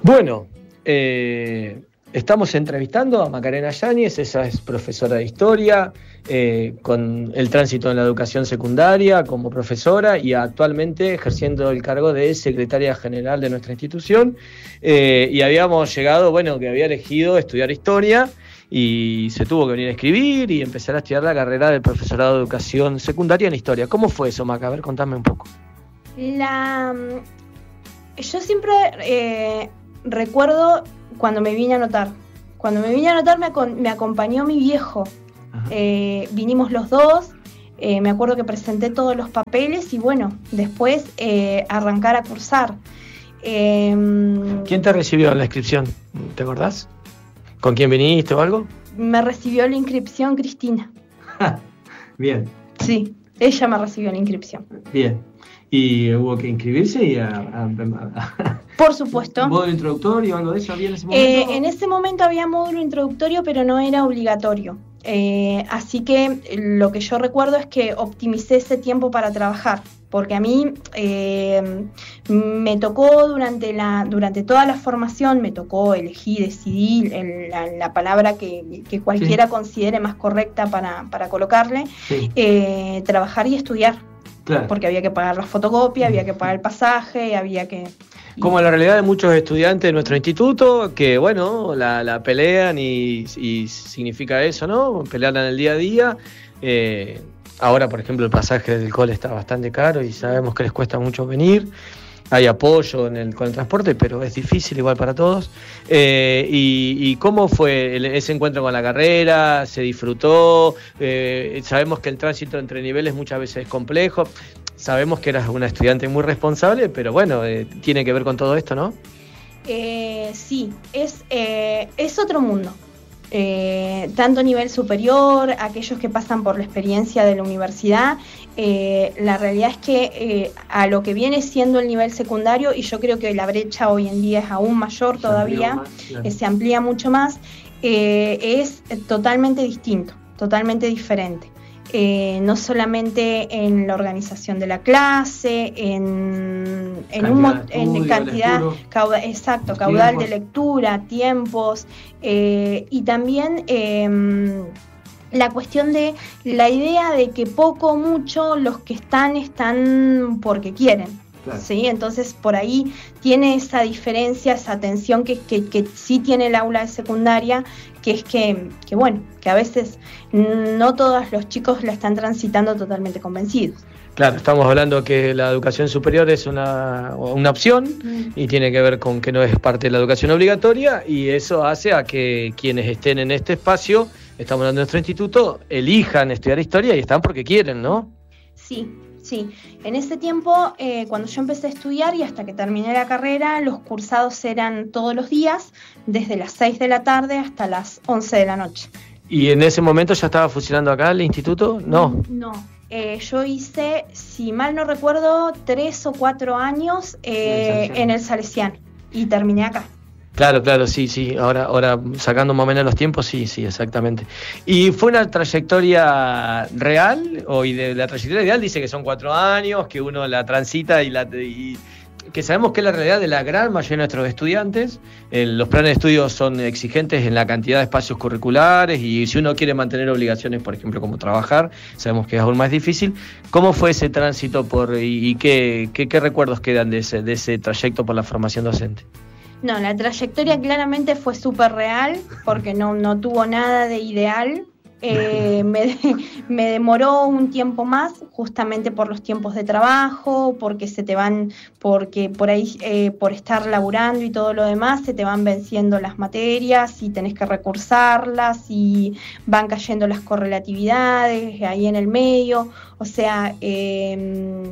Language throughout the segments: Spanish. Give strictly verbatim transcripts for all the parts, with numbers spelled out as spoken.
Bueno, eh, estamos entrevistando a Macarena Yáñez, ella es profesora de historia, eh, con el tránsito en la educación secundaria como profesora y actualmente ejerciendo el cargo de secretaria general de nuestra institución. Eh, y habíamos llegado, bueno, que había elegido estudiar historia y se tuvo que venir a escribir y empezar a estudiar la carrera del profesorado de educación secundaria en historia. ¿Cómo fue eso, Maca? A ver, contame un poco. La... Yo siempre eh, recuerdo cuando me vine a anotar. Cuando me vine a anotar me, acon- me acompañó mi viejo. Eh, vinimos los dos, eh, me acuerdo que presenté todos los papeles y bueno, después eh, arrancar a cursar. Eh, ¿Quién te recibió en la inscripción? ¿Te acordás? ¿Con quién viniste o algo? Me recibió la inscripción Cristina. Bien. Sí, ella me recibió la inscripción. Bien. ¿Y hubo que inscribirse y a, a, a... Por supuesto. ¿Módulo introductorio o algo de eso había en ese momento? Eh, en ese momento había módulo introductorio, pero no era obligatorio. Eh, así que lo que yo recuerdo es que optimicé ese tiempo para trabajar, porque a mí eh, me tocó durante, la, durante toda la formación, me tocó elegir, decidir el, la, la palabra que, que cualquiera sí. considere más correcta para, para colocarle, sí. eh, trabajar y estudiar. Claro. Porque había que pagar la fotocopia, había que pagar el pasaje, había que... Como la realidad de muchos estudiantes de nuestro instituto, que bueno, la, la pelean y, y significa eso, ¿no? Pelean en el día a día. Eh, ahora, por ejemplo, el pasaje del cole está bastante caro y sabemos que les cuesta mucho venir. Hay apoyo en el, con el transporte, pero es difícil igual para todos. Eh, y, ¿Y cómo fue el, ese encuentro con la carrera? ¿Se disfrutó? Eh, sabemos que el tránsito entre niveles muchas veces es complejo. Sabemos que eras una estudiante muy responsable, pero bueno, eh, tiene que ver con todo esto, ¿no? Eh, sí, es, eh, es otro mundo. Eh, tanto nivel superior, aquellos que pasan por la experiencia de la universidad, eh, la realidad es que eh, a lo que viene siendo el nivel secundario, y yo creo que la brecha hoy en día es aún mayor todavía, más, claro. eh, se amplía mucho más, eh, es totalmente distinto, totalmente diferente. Eh, no solamente en la organización de la clase, en, en, un, estudio, en cantidad, cauda, exacto, caudal de lectura, tiempos, eh, y también eh, la cuestión de la idea de que poco o mucho los que están, están porque quieren. Claro. ¿Sí? Entonces por ahí tiene esa diferencia, esa tensión que, que, que sí tiene el aula de secundaria, que es que, que bueno, que a veces no todos los chicos la están transitando totalmente convencidos. Claro, estamos hablando que la educación superior es una, una opción mm. y tiene que ver con que no es parte de la educación obligatoria, y eso hace a que quienes estén en este espacio, estamos hablando de nuestro instituto, elijan estudiar historia y están porque quieren, ¿no? Sí. Sí, en ese tiempo, eh, cuando yo empecé a estudiar y hasta que terminé la carrera, los cursados eran todos los días, desde las seis de la tarde hasta las once de la noche. ¿Y en ese momento ya estaba funcionando acá el instituto? No. No, eh, yo hice, si mal no recuerdo, tres o cuatro años eh, en el Salesiano y terminé acá. Claro, claro, sí, sí, ahora, ahora sacando más o menos los tiempos, sí, sí, exactamente. ¿Y fue una trayectoria real? O y de la trayectoria ideal dice que son cuatro años, que uno la transita y, la, y que sabemos que es la realidad de la gran mayoría de nuestros estudiantes. Eh, los planes de estudio son exigentes en la cantidad de espacios curriculares y si uno quiere mantener obligaciones, por ejemplo, como trabajar, sabemos que es aún más difícil. ¿Cómo fue ese tránsito por y, y qué, qué, qué recuerdos quedan de ese, de ese trayecto por la formación docente? No, la trayectoria claramente fue súper real, porque no, no tuvo nada de ideal. Eh, me, me demoró un tiempo más, justamente por los tiempos de trabajo, porque se te van, porque por ahí, eh, por estar laburando y todo lo demás, se te van venciendo las materias y tenés que recursarlas y van cayendo las correlatividades ahí en el medio. O sea, eh,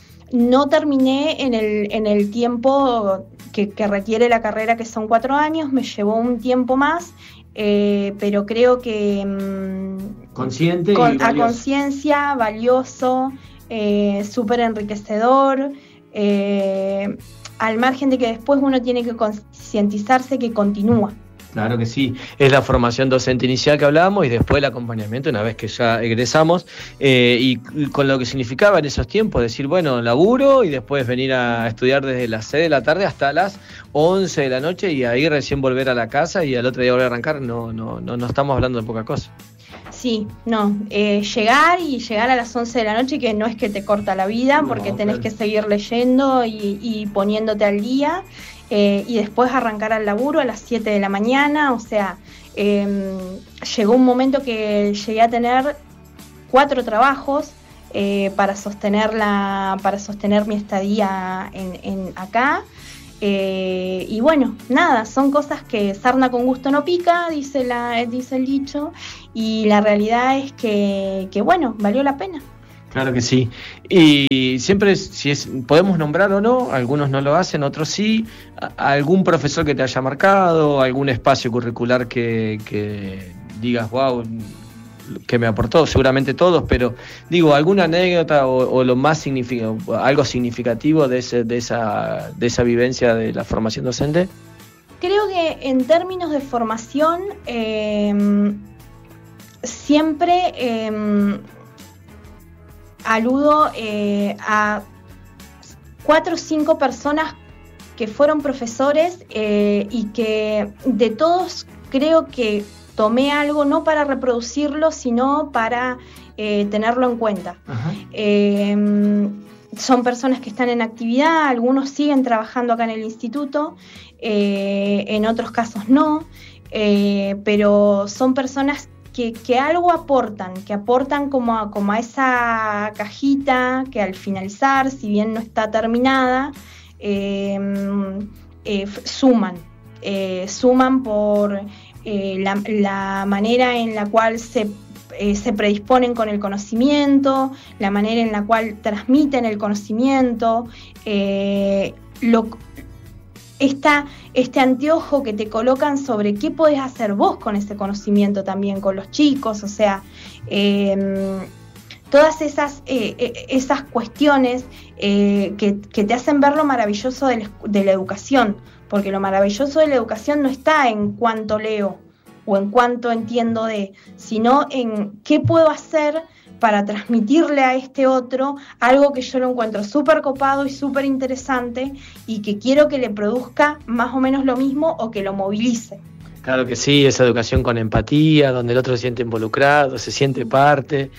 no terminé en el, en el tiempo que, que requiere la carrera, que son cuatro años, me llevó un tiempo más, eh, pero creo que mmm, consciente con, y valioso. A conciencia, valioso, eh, súper enriquecedor, eh, al margen de que después uno tiene que concientizarse que continúa. Claro que sí, es la formación docente inicial que hablábamos y después el acompañamiento una vez que ya egresamos eh, y con lo que significaba en esos tiempos, decir, bueno, laburo y después venir a estudiar desde las seis de la tarde hasta las once de la noche y ahí recién volver a la casa y al otro día volver a arrancar, no, no, no, no estamos hablando de poca cosa. Sí, no, eh, llegar y llegar a las once de la noche, que no es que te corta la vida, porque no, tenés claro. que seguir leyendo y, y poniéndote al día. Eh, y después arrancar al laburo a las siete de la mañana, o sea, eh, llegó un momento que llegué a tener cuatro trabajos eh, para sostener la, para sostener mi estadía en, en acá, eh, y bueno, nada, son cosas que sarna con gusto no pica, dice, la, dice el dicho, y la realidad es que, que bueno, valió la pena. Claro que sí. Y siempre, si es, podemos nombrar o no, algunos no lo hacen, otros sí, a, algún profesor que te haya marcado, algún espacio curricular que, que digas, wow, que me aportó, seguramente todos, pero digo, alguna anécdota o, o lo más significativo, algo significativo de, ese, de, esa, de esa vivencia de la formación docente. Creo que en términos de formación, eh, siempre... Eh, aludo eh, a cuatro o cinco personas que fueron profesores eh, y que de todos creo que tomé algo no para reproducirlo, sino para eh, tenerlo en cuenta. Eh, son personas que están en actividad, algunos siguen trabajando acá en el instituto, eh, en otros casos no, eh, pero son personas Que, que algo aportan, que aportan como a, como a esa cajita que al finalizar, si bien no está terminada, eh, eh, suman, eh, suman por eh, la, la manera en la cual se, eh, se predisponen con el conocimiento, la manera en la cual transmiten el conocimiento, eh, lo Esta, este anteojo que te colocan sobre qué podés hacer vos con ese conocimiento también, con los chicos, o sea, eh, todas esas, eh, esas cuestiones eh, que, que te hacen ver lo maravilloso de la, de la educación, porque lo maravilloso de la educación no está en cuánto leo o en cuánto entiendo de, sino en qué puedo hacer para transmitirle a este otro algo que yo lo encuentro súper copado y súper interesante y que quiero que le produzca más o menos lo mismo o que lo movilice. Claro que sí, esa educación con empatía, donde el otro se siente involucrado, se siente parte,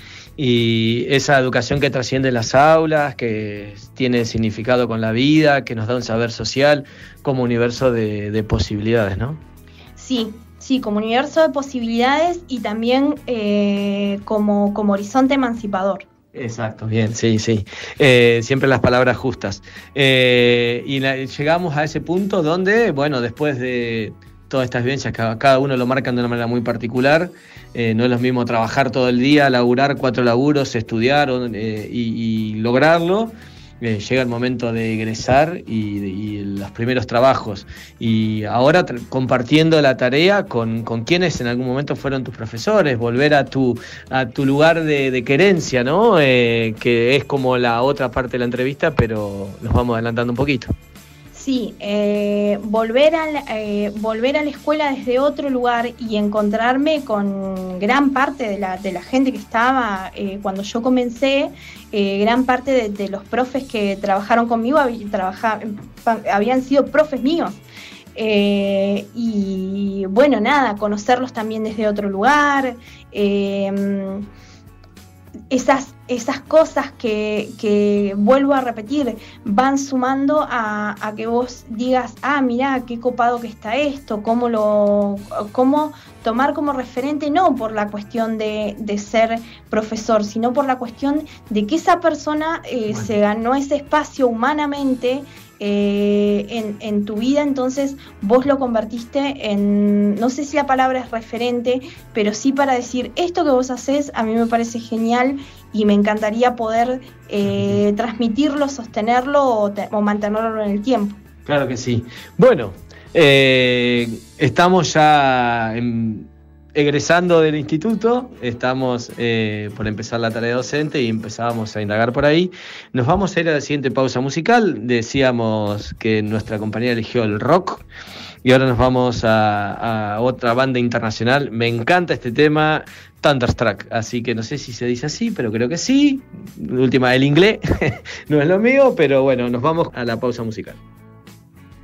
y esa educación que trasciende las aulas, que tiene significado con la vida, que nos da un saber social como universo de, de posibilidades, ¿no? Sí. Sí, como universo de posibilidades y también eh, como, como horizonte emancipador. Exacto, bien, sí, sí. Eh, siempre las palabras justas. Eh, y la, llegamos a ese punto donde, bueno, después de todas estas vivencias, cada, cada uno lo marcan de una manera muy particular. Eh, no es lo mismo trabajar todo el día, laburar cuatro laburos, estudiar eh, y, y lograrlo. Eh, llega el momento de egresar y, y los primeros trabajos. Y ahora tra- compartiendo la tarea con, con quienes en algún momento fueron tus profesores, volver a tu, a tu lugar de, de querencia, ¿no? Eh, que es como la otra parte de la entrevista, pero nos vamos adelantando un poquito. Sí, eh, volver, a la, eh, volver a la escuela desde otro lugar y encontrarme con gran parte de la, de la gente que estaba eh, cuando yo comencé, eh, gran parte de, de los profes que trabajaron conmigo hab- trabaja, habían sido profes míos. Eh, y bueno, nada, conocerlos también desde otro lugar, eh, esas, esas cosas que, que, vuelvo a repetir, van sumando a, a que vos digas, ah, mirá, qué copado que está esto, cómo, lo, cómo tomar como referente, no por la cuestión de, de ser profesor, sino por la cuestión de que esa persona eh, bueno. se ganó ese espacio humanamente Eh, en, en tu vida, entonces vos lo convertiste en, no sé si la palabra es referente, pero sí para decir, esto que vos hacés a mí me parece genial y me encantaría poder eh, transmitirlo, sostenerlo o, te, o mantenerlo en el tiempo. Claro que sí. Bueno, eh, estamos ya en, egresando del instituto, estamos eh, por empezar la tarea docente y empezábamos a indagar por ahí. Nos vamos a ir a la siguiente pausa musical. Decíamos que nuestra compañera eligió el rock Y ahora nos vamos a, a otra banda internacional. Me encanta este tema, Thunderstruck. Así que no sé si se dice así, pero creo que sí. Última, el inglés no es lo mío, pero bueno, nos vamos a la pausa musical.